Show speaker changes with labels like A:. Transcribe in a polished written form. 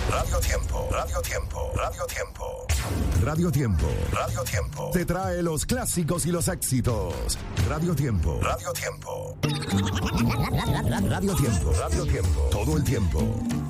A: Radio Tiempo, Radio Tiempo, Radio Tiempo. Radio Tiempo, Radio Tiempo. Te trae los clásicos y los éxitos. Radio Tiempo, Radio Tiempo. Radio Tiempo, Radio Tiempo. Todo el tiempo.